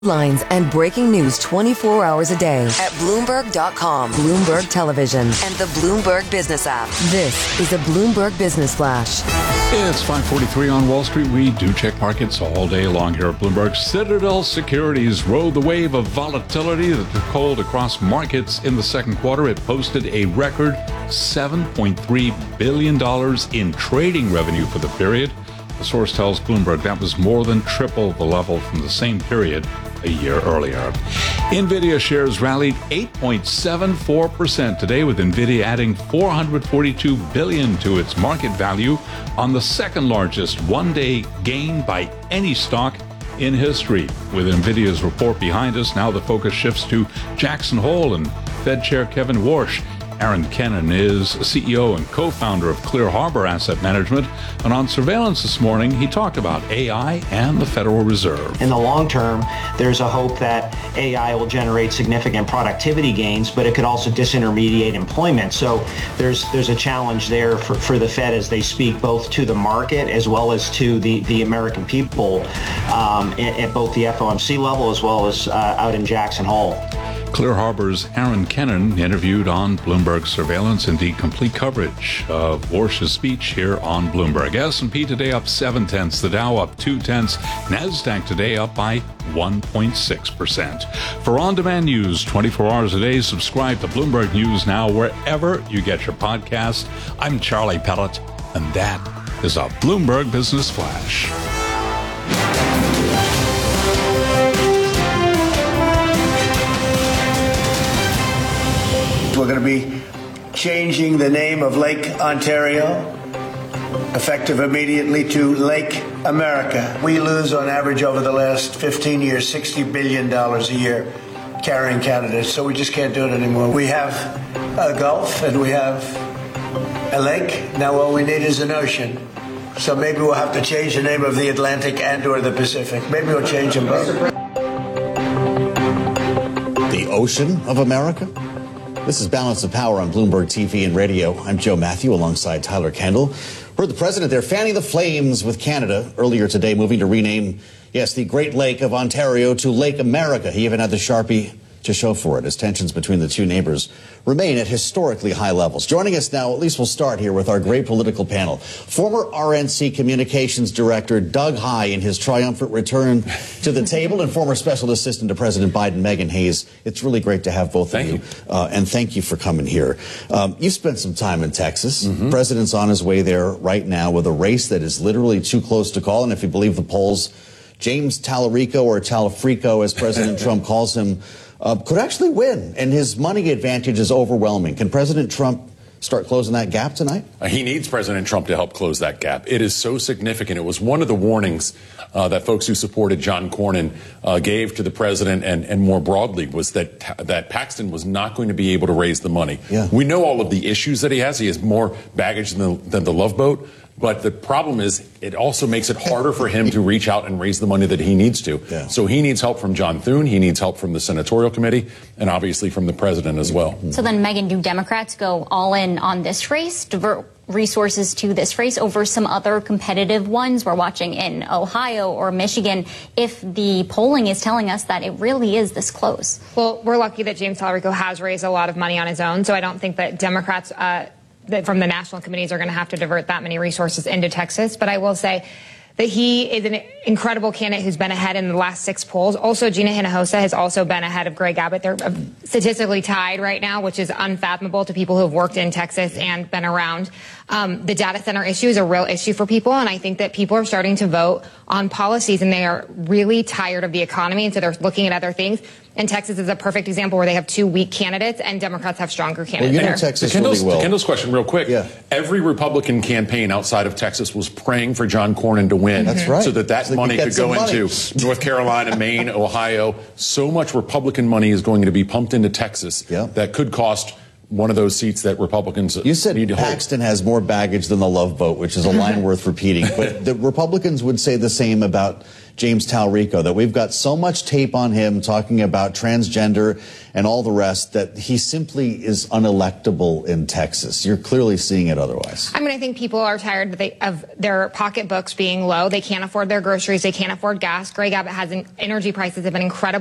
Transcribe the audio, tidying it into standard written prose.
Lines and breaking news 24 hours a day at Bloomberg.com, Bloomberg Television, and the Bloomberg Business app. This is a Bloomberg Business Flash. It's 5:43 on Wall Street. We do check markets all day long here at Bloomberg. Citadel Securities rode the wave of volatility that took hold across markets in the second quarter. It posted a record $7.3 billion in trading revenue for the period. The source tells Bloomberg that was more than triple the level from the same period a year earlier. NVIDIA shares rallied 8.74% today, with NVIDIA adding $442 billion to its market value on the second largest one-day gain by any stock in history. With NVIDIA's report behind us, now the focus shifts to Jackson Hole and Fed Chair Kevin Warsh. Aaron Kennan is CEO and co-founder of Clear Harbor Asset Management. And on surveillance this morning, he talked about AI and the Federal Reserve. In the long term, there's a hope that AI will generate significant productivity gains, but it could also disintermediate employment. So there's a challenge there for the Fed as they speak both to the market as well as to the American people at both the FOMC level as well as out in Jackson Hole. Clear Harbor's Aaron Kennan interviewed on Bloomberg Surveillance. Indeed, complete coverage of Warsh's speech here on Bloomberg. S&P today up 0.7, the Dow up 0.2, NASDAQ today up by 1.6%. For on-demand news 24 hours a day, subscribe to Bloomberg News Now wherever you get your podcast. I'm Charlie Pellet, and that is a Bloomberg Business Flash. We're going to be changing the name of Lake Ontario, effective immediately, to Lake America. We lose on average over the last 15 years $60 billion a year carrying Canada, so we just can't do it anymore. We have a Gulf and we have a lake. Now all we need is an ocean. So maybe we'll have to change the name of the Atlantic and or the Pacific. Maybe we'll change them both. The ocean of America? This is Balance of Power on Bloomberg TV and radio. I'm Joe Matthew alongside Tyler Kendall. Heard the president there fanning the flames with Canada earlier today, moving to rename, the Great Lake of Ontario to Lake America. He even had the Sharpie to show for it, as tensions between the two neighbors remain at historically high levels. Joining us now, at least we'll start here with our great political panel. Former RNC Communications Director Doug Heye in his triumphant return to the table, and former Special Assistant to President Biden, Megan Hayes. It's really great to have both of you. And thank you for coming here. You've spent some time in Texas. President's on his way there right now with a race that is literally too close to call. And if you believe the polls, James Tallarico, or Talafrico, as President Trump calls him, could actually win, and his money advantage is overwhelming. Can President Trump start closing that gap tonight? He needs President Trump to help close that gap. It is so significant. It was one of the warnings that folks who supported John Cornyn gave to the president and more broadly was that Paxton was not going to be able to raise the money. Yeah. We know all of the issues that he has. He has more baggage than the Love Boat. But the problem is it also makes it harder for him to reach out and raise the money that he needs to. Yeah. So he needs help from John Thune. He needs help from the Senatorial Committee and obviously from the president as well. So then, Megan, do Democrats go all in on this race, divert resources to this race over some other competitive ones we're watching in Ohio or Michigan if the polling is telling us that it really is this close? Well, we're lucky that James Tallarico has raised a lot of money on his own, so I don't think that Democrats that from the national committees are going to have to divert that many resources into Texas. But I will say that he is an incredible candidate who's been ahead in the last 6 polls. Also, Gina Hinojosa has also been ahead of Greg Abbott. They're statistically tied right now, which is unfathomable to people who have worked in Texas and been around. The data center issue is a real issue for people, and I think that people are starting to vote on policies, and they are really tired of the economy, and so they're looking at other things. And Texas is a perfect example where they have 2 weak candidates, and Democrats have stronger candidates. Well, you know Texas really well. To Kendall's question real quick. Yeah. Every Republican campaign outside of Texas was praying for John Cornyn to win. That's right. So that money could go into North Carolina, Maine, Ohio. So much Republican money is going to be pumped into Texas that could cost one of those seats that Republicans You said need to Paxton hold. has more baggage than the Love Boat, which is a line worth repeating. But the Republicans would say the same about James Talrico, that we've got so much tape on him talking about transgender and all the rest that he simply is unelectable in Texas. You're clearly seeing it otherwise. I mean, I think people are tired of their pocketbooks being low. They can't afford their groceries. They can't afford gas. Greg Abbott has energy prices have been incredible.